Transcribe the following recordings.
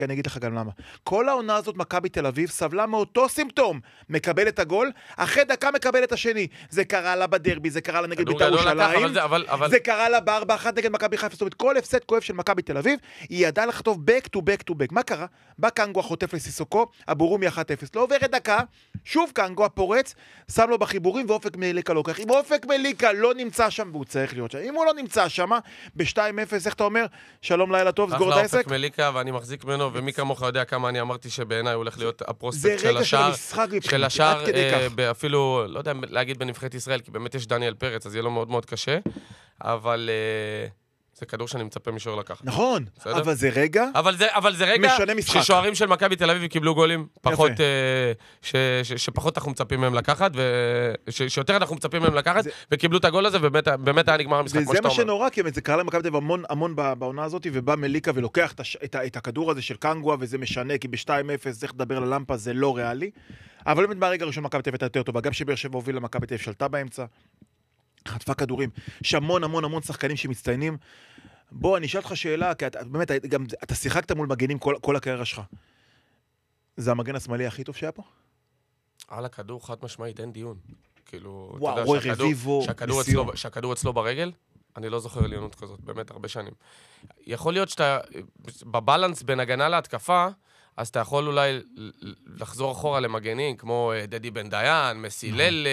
אני אגיד לך גם למה. כל העונה הזאת, מכבי תל אביב, סבלה מאותו סימפטום. מקבל את הגול, אחרי דקה מקבל את השני. זה קרה לה בדרבי, זה קרה לה נגד בית"ר ירושלים, זה קרה לה ב4-1 נגד מכבי חיפה. זאת אומרת, כל הפסד כואב של מכבי תל אביב, היא ידעה לכתוב back to back to back. מה קרה? בא קנגו חוטף לסיסוקו, אבורומי 1-0. לא עוברת דקה, שוב קנגו הפורץ, שם לו בחיבורים ואופק מליקה לוקח. אם אופק מליקה לא נמצא שם, והוא צריך להיות שם. אם הוא לא נמצא שם, ב-2-0, איך אתה אומר? שלום, לילה טוב, סגור את העסק. אופק מליקה, ואני מחזיק ממנו, ומי כמוך יודע כמה אני אמרתי שבעיניי הוא הולך להיות הפרוספקט של השאר, אפילו, לא יודע להגיד בנבחרת ישראל, כי באמת יש דניאל פרץ, אז יהיה לו מאוד מאוד קשה, אבל זה כדור שאני מצפה מישור לקחת. נכון, אבל זה רגע, אבל זה רגע ששוערים של מכבי תל אביב קיבלו גולים, פחות, שפחות אנחנו מצפים מהם לקחת, שיותר אנחנו מצפים מהם לקחת, וקיבלו את הגול הזה, ובאמת היה נגמר המשחק, וזה מה שנורא, כי זה קרה למכבי תל אביב המון בעונה הזאת, ובא מליקה ולוקח את הכדור הזה של קנגואה, וזה משנה, כי ב-2-0 צריך לדבר ללמפה, זה לא ריאלי, אבל באמת מהרגע הראשון מכבי תל אביב הייתה יותר טובה, גם שבאר שבע הובילה מכבי תל אביב שלטה באמצע, חטפה כדורים, יש המון שחקנים שמצטיינים. בוא, אני אשאל אותך שאלה, כי באמת, גם אתה שיחקת מול מגנים כל הקריירה שלך. זה המגן השמאלי הכי טוב שהיה פה? על הכדור חד משמעית, אין דיון. כאילו, וואו, רוי רביבו, שהכדור אצלו ברגל, אני לא זוכר עליונות כזאת, באמת הרבה שנים. יכול להיות שאתה, בבלנס בין הגנה להתקפה, אז אתה יכול אולי לחזור אחורה למגנים, כמו דדי בן דיין, מסילל,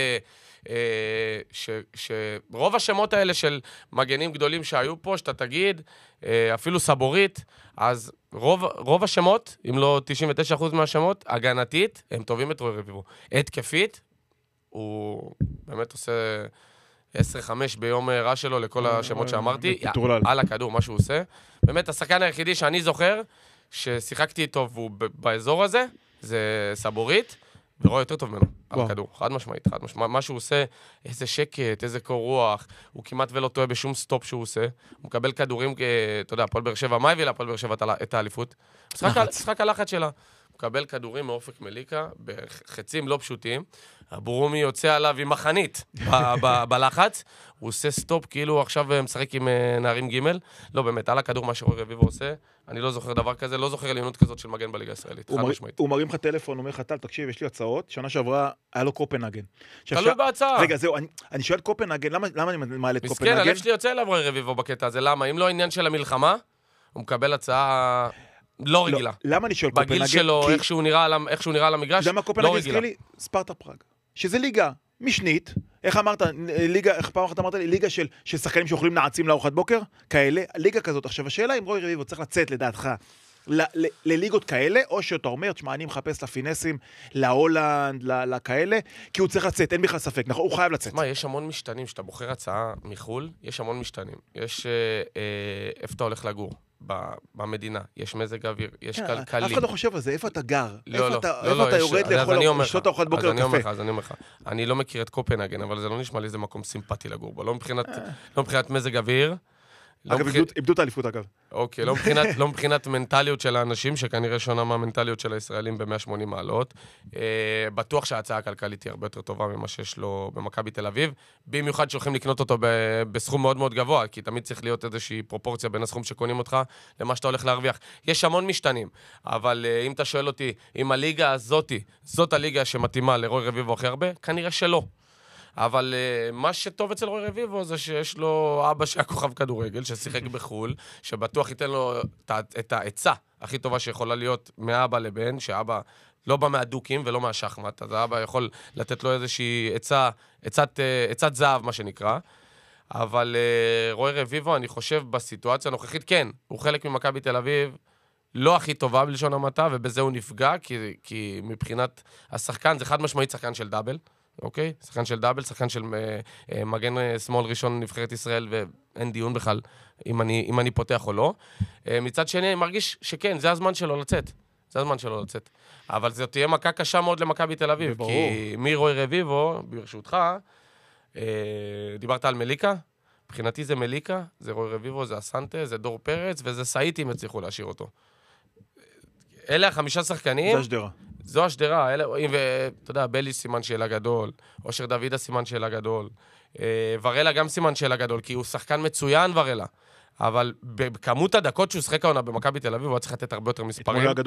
שרוב השמות האלה של מגנים גדולים שהיו פה, שאתה תגיד, אפילו סבורית, אז רוב השמות, אם לא 99% מהשמות, הגנתית, הם טובים את רוי רביבו. התקפית, הוא באמת עושה 10-5 ביום רע שלו לכל השמות שאמרתי, על הכדור, מה שהוא עושה. באמת, השחקן היחידי שאני זוכר, ששיחקתי איתו והוא באזור הזה, זה סבורית, ורואה יותר טוב ממנו, על הכדור, חד משמעית. מה שהוא עושה, איזה שקט, איזה קור רוח, הוא כמעט ולא טועה בשום סטופ שהוא עושה, הוא מקבל כדורים, אתה יודע, הפועל באר שבע, מה הביא להפועל באר שבע את האליפות? משחק הלחץ שלה. הוא מקבל כדורים מאופק מליקה, בחצים לא פשוטים, אבורומי יוצא עליו עם מחנית בלחץ, הוא עושה סטופ, כאילו עכשיו משחק עם נערים ג' לא באמת, על הכדור מה שרוי רביבו עושה, אני לא זוכר דבר כזה, לא זוכר עליונות כזאת של מגן בליגה הישראלית, חד משמעית. הוא מרים לך טלפון, אומר לך, טל, תקשיב, יש לי הצעות, שנה שעברה היה לו קופנהגן. תלוי בהצעה. רגע, זהו, אני שואל קופנהגן, למה אני מעלה את קופנהגן? מסכן, הלב שלי יוצא אליו רוי רביבו בקטע הזה, למה? אם לא העניין של המלחמה, הוא מקבל הצעה לא רגילה. למה אני שואל קופנהגן? בגיל שלו, איך שהוא נראה על המגרש, לא רגילה. ספרטה פראג, שזה ליגה משנית, איך אמרת, איך פעם אחת אמרת לי, ליגה של שחקנים שאוכלים נעצים לארוחת בוקר, כאלה, ליגה כזאת. עכשיו, השאלה אם רוי רביבו צריך לצאת לדעתך לליגות כאלה, או שאתה אומר, תשמע, אני מחפש לפינסים, להולנד, לכאלה, כי הוא צריך לצאת, אין בכלל ספק, נכון? הוא חייב לצאת. תשמע, יש המון משתנים, שאתה בוחר הצעה מחול, יש המון משתנים. יש איפה אתה הולך לגור. במדינה, יש מזג אוויר, יש כלכלי. אף אחד לא חושב על זה, איפה אתה גר? איפה אתה יורד לאכול לשתות ארוחת בוקר קפה? אז אני אומר לך, אני לא מכיר את קופנהגן, אבל זה לא נשמע לי איזה מקום סימפטי לגור בו, לא מבחינת מזג אוויר. אגב, איבדו את האליפות אגב. אוקיי, לא מבחינת מנטליות של האנשים, שכנראה שונה מהמנטליות של הישראלים ב-180 מעלות. בטוח שההצעה הכלכלית היא הרבה יותר טובה ממה שיש לו במכבי תל אביב, במיוחד שהולכים לקנות אותו בסכום מאוד מאוד גבוה, כי תמיד צריך להיות איזושהי פרופורציה בין הסכום שקונים אותך למה שאתה הולך להרוויח. יש המון משתנים, אבל אם אתה שואל אותי, אם הליגה הזאת, זאת הליגה שמתאימה לרוי רביבו הכי הרבה, כנראה שלא. אבל מה שטוב אצל רוי רביבו זה שיש לו אבא שהיה כוכב כדורגל, ששיחק בחול, שבטוח ייתן לו את העצה הכי טובה שיכולה להיות מאבא לבן, שאבא לא בא מהדוקים ולא מהשחמט, אז האבא יכול לתת לו איזושהי עצת זהב, מה שנקרא. אבל רוי רביבו, אני חושב בסיטואציה הנוכחית, כן, הוא חלק ממכבי תל אביב, לא הכי טובה בלשון המעטה, ובזה הוא נפגע, כי מבחינת השחקן, זה חד משמעית שחקן של דאבל, אוקיי? שחקן של דאבל, שחקן של מגן שמאל ראשון נבחרת ישראל, ואין דיון בכלל אם אני פותח או לא. מצד שני, אני מרגיש שכן, זה הזמן שלו לצאת. זה הזמן שלו לצאת. אבל זה תהיה מכה קשה מאוד למכבי תל אביב, כי מרוי רביבו, ברשותך, דיברת על מליקה, מבחינתי זה מליקה, זה רוי רביבו, זה אסנטה, זה דור פרץ, וזה סאיטים הצליחו להשאיר אותו. אלה 5 שחקנים. זה השדרה. זו השדרה, ואתה יודע, בלי סימן שאלה גדול, אושר דוידה סימן שאלה גדול, ורלה גם סימן שאלה גדול, כי הוא שחקן מצוין ורלה, אבל בכמות הדקות שהוא שחק העונה במכבי תל אביב, הוא היה צריך לתת הרבה יותר מספרים.